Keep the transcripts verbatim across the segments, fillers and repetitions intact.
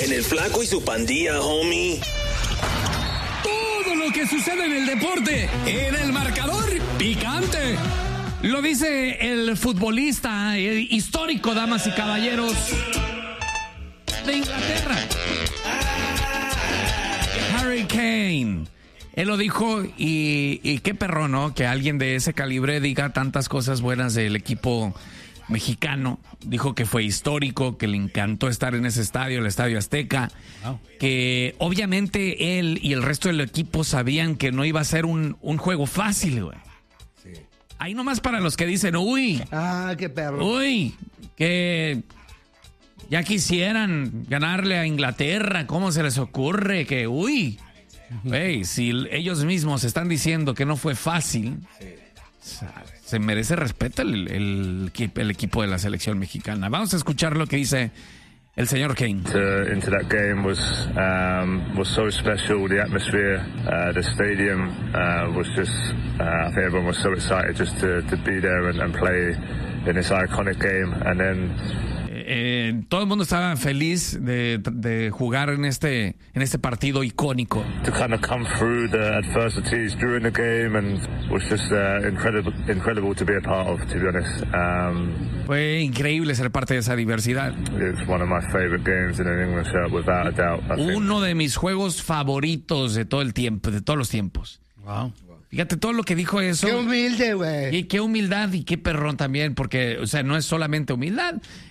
En el Flaco y su pandilla, homie. Todo lo que sucede en el deporte, en el marcador picante. Lo dice el futbolista el histórico, damas y caballeros, de Inglaterra, Harry Kane. Él lo dijo y, y qué perro, ¿no? Que alguien de ese calibre diga tantas cosas buenas del equipo mexicano. Dijo que fue histórico, que le encantó estar en ese estadio, el Estadio Azteca. Wow. Que obviamente él y el resto del equipo sabían que no iba a ser un, un juego fácil, güey. Sí. Ahí nomás para los que dicen, uy. Ah, qué perro. Uy, que ya quisieran ganarle a Inglaterra. ¿Cómo se les ocurre? Que, uy. Hey, si ellos mismos están diciendo que no fue fácil, sí. Se merece respeto el, el, el equipo de la selección mexicana. Vamos a escuchar lo que dice el señor Kane. To, into that game was um, was so special. The atmosphere, uh, the stadium uh, was just. Uh, I think everyone was so excited just to, to be there and, and play in this iconic game, and then. Eh, todo el mundo estaba feliz de, de jugar en este en este partido icónico. To kind of come through the adversities during the game and was just uh, incredible incredible to be a part of, to be honest. Um, Fue increíble ser parte de esa diversidad. It's one of my favorite games in an England shirt, without a doubt. I think. Uno de mis juegos favoritos de todo el tiempo, de todos los tiempos. Wow. Fíjate todo lo que dijo eso. Qué humilde, güey. Y qué humildad y qué perrón también, porque, o sea, no es solamente humildad,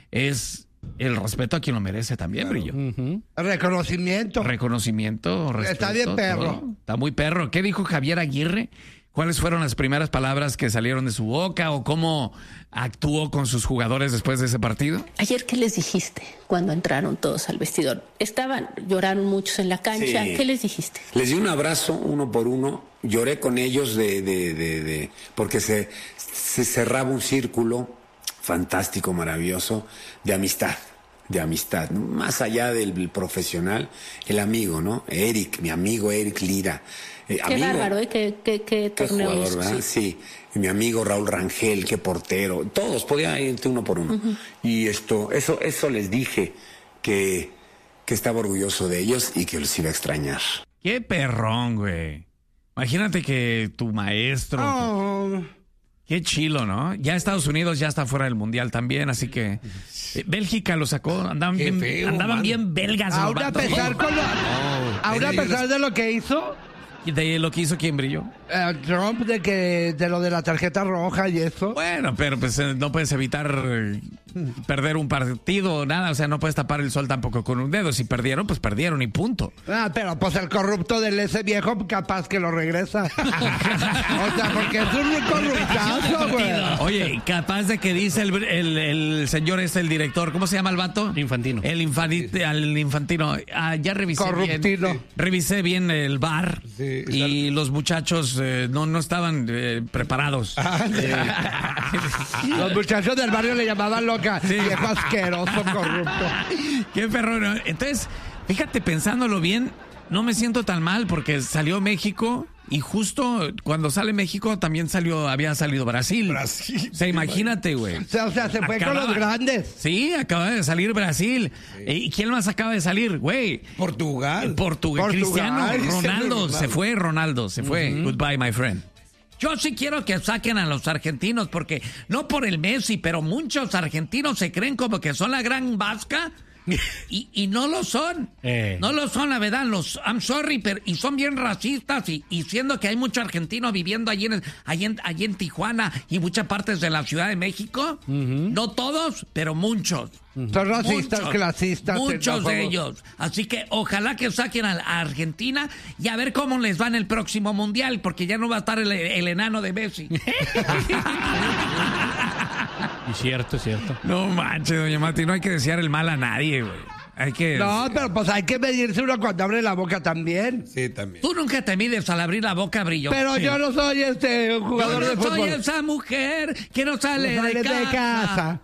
es el respeto a quien lo merece también, claro. Brillo. Uh-huh. Reconocimiento. Reconocimiento, respeto. Está bien perro. Todo. Está muy perro. ¿Qué dijo Javier Aguirre? ¿Cuáles fueron las primeras palabras que salieron de su boca o cómo actuó con sus jugadores después de ese partido? Ayer, ¿qué les dijiste cuando entraron todos al vestidor? Estaban, lloraron muchos en la cancha. Sí. ¿Qué les dijiste? Les di un abrazo uno por uno. Lloré con ellos de, de, de, de porque se, se cerraba un círculo fantástico, maravilloso, de amistad. De amistad, ¿no? Más allá del profesional, el amigo, ¿no? Eric, mi amigo Eric Lira. Eh, qué amigo, bárbaro, ¿eh? Qué, qué, qué torneo jugador, hizo, ¿verdad? Sí. sí. Y mi amigo Raúl Rangel, qué portero. Todos podían irte uno por uno. Uh-huh. Y esto, eso, eso les dije que, que estaba orgulloso de ellos y que los iba a extrañar. Qué perrón, güey. Imagínate que tu maestro... Oh. Qué chilo, ¿no? Ya Estados Unidos ya está fuera del Mundial también, así que eh, Bélgica lo sacó, andaban, bien, feo, andaban bien belgas. Ahora a pesar, con lo, oh, ahora a pesar de lo que hizo... ¿De lo que hizo quién, Brillo? Uh, Trump, de que de lo de la tarjeta roja y eso. Bueno, pero pues eh, no puedes evitar eh, perder un partido, nada, o sea, no puedes tapar el sol tampoco con un dedo. Si perdieron, pues perdieron y punto. Ah, pero pues el corrupto del ese viejo capaz que lo regresa. O sea, porque es un corruptazo, güey. Oye, capaz de que dice el, el, el señor este, el director, ¿cómo se llama el vato? Infantino. El infantino, el infantino. Ah, ya revisé Corruptino. bien. Revisé bien el bar. Sí. Y los muchachos eh, no, no estaban eh, preparados. Ah, eh. Los muchachos del barrio le llamaban loca. Sí. Viejo asqueroso, corrupto. Qué perrón. Entonces, fíjate, pensándolo bien, no me siento tan mal porque salió México y justo cuando sale México también salió, había salido Brasil. Brasil. O sea, imagínate, güey. O sea, o sea, se fue acababa, con los grandes. Sí, acaba de salir Brasil. Sí. ¿Y quién más acaba de salir, güey? Portugal. Portugal. Portugal. Cristiano Ronaldo. Se fue Ronaldo, se fue. Uh-huh. Goodbye, my friend. Yo sí quiero que saquen a los argentinos porque no por el Messi, pero muchos argentinos se creen como que son la gran vasca. Y, y no lo son, eh. no lo son, la verdad, los, I'm sorry, pero, y son bien racistas, y, y siendo que hay muchos argentinos viviendo allí en, allí en, allí en Tijuana y muchas partes de la Ciudad de México, uh-huh. No todos, pero muchos. Uh-huh. Son racistas, muchos, clasistas. Muchos de ellos, así que ojalá que saquen a, a Argentina y a ver cómo les va en el próximo Mundial, porque ya no va a estar el, el enano de Messi. Y cierto, cierto. No manches, doña Mati, no hay que desear el mal a nadie, güey. Hay que... No, pero pues hay que medirse uno cuando abre la boca también. Sí, también. Tú nunca te mides al abrir la boca, Brillo. Pero sí. Yo no soy este un jugador yo no de fútbol. Soy esa mujer que no sale, no sale de de casa.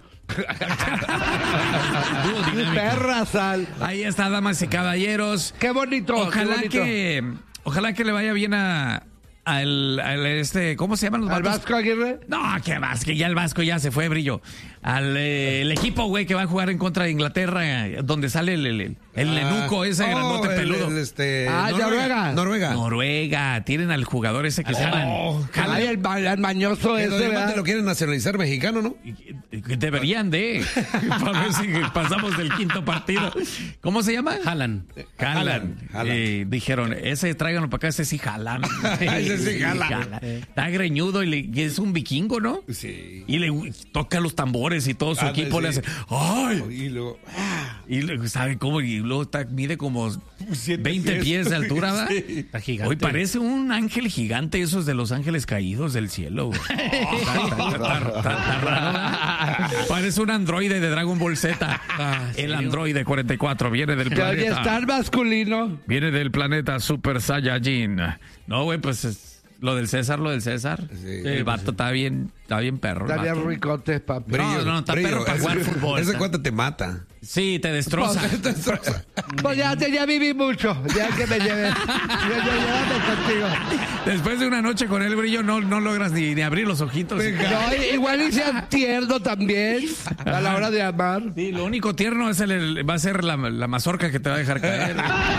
Perra sal. Ahí está, damas y caballeros. Qué bonito. Ojalá qué bonito. que, ojalá que le vaya bien a al, al este, ¿cómo se llaman los ¿Al vatos? Vasco Aguirre? No, que Vasco, ya el Vasco ya se fue, Brillo. al eh, el equipo, güey, que va a jugar en contra de Inglaterra, donde sale el, el, el Ah. nenuco ese Oh, grandote el- peludo. el, este, Ah, Noruega. Noruega. Noruega, tienen al jugador ese que se llama Oh, Ay, el, ma- el mañoso Que ese, además ¿verdad? te lo quieren nacionalizar mexicano, ¿no? Deberían de, para ver si pasamos del quinto partido. ¿Cómo se llama? Jalan. Jalan. Jalan. Eh, dijeron, ese tráiganlo para acá, ese sí jalan. Ese sí jala. Está greñudo y, le- y es un vikingo, ¿no? Sí. Y le toca los tambores y todo su Ah, equipo sí. le hace ¡ay! Y luego, ah, Y luego, ¿sabe cómo? Y luego está, mide como Siete veinte pies. pies de altura, ¿verdad? Sí. Está gigante. Hoy parece un ángel gigante, esos de los ángeles caídos del cielo. güey. Está- está- está- está- está raro, ¿verdad? Parece un androide de Dragon Ball Z. El androide cuarenta y cuatro viene del Que hoy planeta. está el masculino. Viene del planeta Super Saiyajin. No, güey, pues es lo del César, lo del César. Sí. el vato está bien, está bien perro. el Está bien vato. ricotes, papi. No, no, está perro para ese- jugar fútbol. Ese Está- cuate te mata. Sí, te destroza. Pues ya, te- ya viví mucho. Ya que me lleves. Ya, ya, llévame contigo. Después de una noche con el brillo no, no logras ni, ni abrir los ojitos. No, igual y sea tierno también a la hora de amar. Sí, lo único tierno es el, el- va a ser la, la mazorca que te va a dejar caer.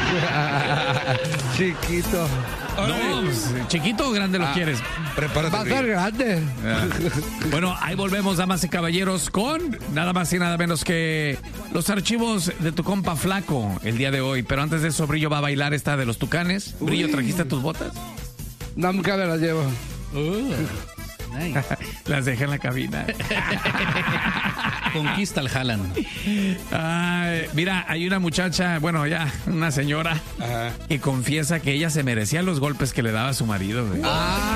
Chiquito. No, pues, chiquito o grande lo quieres. Prepárate. Va a ser grande. Ah. Bueno, ahí volvemos, damas y caballeros, con nada más y nada menos que los archivos de tu compa Flaco el día de hoy. Pero antes de eso, Brillo va a bailar esta de los Tucanes. Brillo, ¿trajiste tus botas? Nunca me la llevo. Las dejé en la cabina. Conquista el Jalan. Ay, mira, hay una muchacha, bueno, ya, una señora, Ajá. que confiesa que ella se merecía los golpes que le daba a su marido. güey.